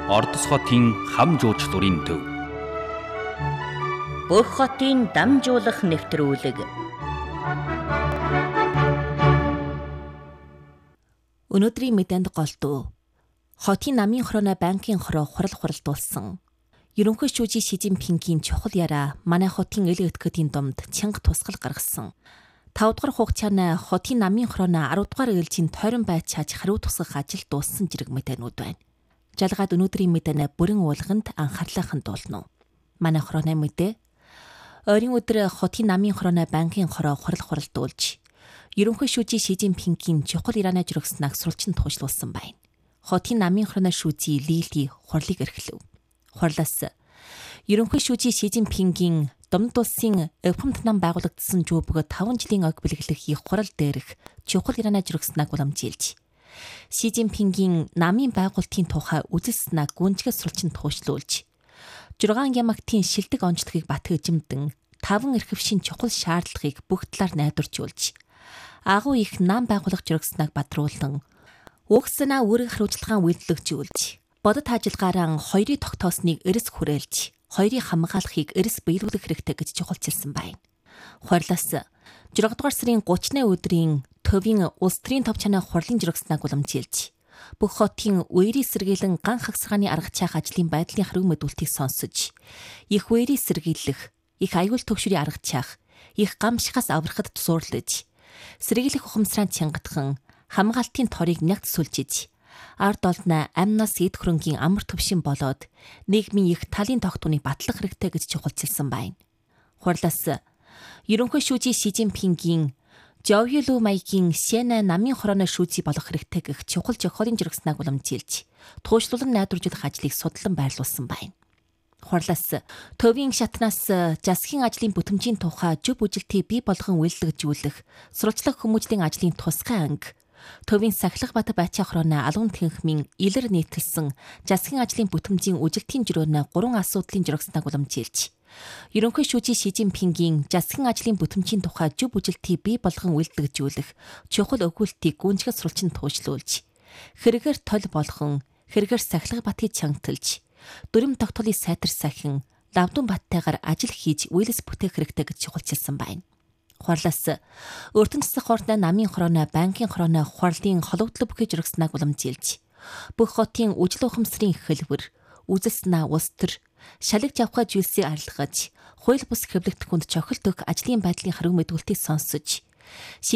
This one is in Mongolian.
Ордос хотын хам жуучлалын төв. Бүх хотын дамжуулах нэвтрүүлэг. Өнөөдрийн мэдээнд голдуу. Хотын намын хорооны банкын хороо хуралдуулсан. Ерөнхий шүүжийн Ши Жинпингийн чухал яраа манай хотын эл өтгөдийн домд чанга тусгал гаргасан. 5 дугаар хугацааны хотын намын хорооны 10 дугаар ээлжийн тойрон байж чаж хариу тусгах ажил дууссан зэрэг мэдээнүүд байна. Жалгаад өнөөдрийн мэдээний бүрэн уулганд анхаарлаа хандуулна. Манай хорооны мэдээ. Ойрын өдөр хотын намын хорооны банкын хороо хуралдуулж, ерөнхий шүүжийн Ши Жинпингийн чухал Ираны журагсныг суралцсан туушлуулсан байна. Хотын намын хорооны шүүжийн Лили хурлыг эрхлэв. Хурлаас ерөнхий шүүжийн Ши Жинпингийн Домд улсын өвхөмт нам байгуулагдсан жүүбг 5 жилийн ог бэлгэлэх их хурал дээрх чухал Ираны журагсныг уламжилж, Ши Жинпингийн намын байгуулалтын тухай үзэл санааг гүнзгий суралцсан туушлуулж, 6 ямагтын шилдэг онцлогийг бат эзэмдэн 5 эрхвшийн чухал шаардлагыг бүх талаар найдваржуулж, агуу их нам байгуулах журагсныг бадруулан, уг санаа үүрэг хариуцлагаан үйлдвэрлэгжүүлж, бодит ажиллагаараа хоёрыг тогтоосныг эрс хүрээлж, хоёрыг хамгаалахыг эрс биелүүлэх хэрэгтэй гэж чухалчилсан байна. Хурлаас 6 дугаар сарын 30-ны өдрийн төвийн улс төрийн тов чанаа хурлын журагсныг уламжилж, бүх хотын үерийн сэргийлэн ган хагсгааны аргачлах ажлын байдлын хариу мэдүүлтийг сонсож, их үерийн сэргийлэх, их аюул төгшрийн аргачлах, их гамшихаас аврахад тусуурлаж, сэргийлэх ухамсараа чангатхан, хамгаалтын торыг нягт сүлжиж, ард олноо амнаас эд хөрөнгийн амар төвшин болоод нийгмийн их талын тогтооныг батлах хэрэгтэй гэж чухалчилсан байна. Хурлаас ерөнхий шүүжийн Ши Жинпингийн Жовьюлу маягийн Сена намын хорооны шүүжий болох хэрэгтэй гэх чухал зохиолын журагсныг уламжилж, туушруулан найдваржуулах ажлыг судлан байрлуулсан байна. Хурлаас төвийн шатнаас засгийн ажлын бүтэмжийн тухай зөв үжилтийг бий болгон үйлдвэрлэж, сурвалжлах хүмүүжлийн ажлын тусгай анги, төвийн Сахилга Бат Байчаа хорооны алуун тэнхмийн илэр нийтэлсэн засгийн ажлын бүтэмжийн үжилтийн жирөөний 3 асуудлын журагсныг уламжилж, ерөнхий шүүжийн Ши Жинпингийн засгийн ажлын бүтэмжийн тухай зөв үжилтийг бий болгон үйлдвэрлэж, чухал өгүүлтийг гүнзгий суралцсан туушлуулж, хэрэгээр тол болгон, хэрэгээр Сахилга Батыг чангаталж, дүрм тогтоолыг сайтарсахин, лавдун баттайгаар ажил хийж үйлс бүтээх хэрэгтэй гэж чухалчилсан байна. Хурлаас өртөн засаг хордны намын хорооны банкын хорооны хурлын хологдлог бүхий журагсныг уламжилж, бүх хотын үжил ухамсарын хэлбэр, үзэл санаа улс төр, шалгаж авах зүйлсийг арилгаж, хууль бус хэвлэгдэхүнд чохилт өгөх ажлын байдлын хариу мэдүүлтийг сонсож, Ши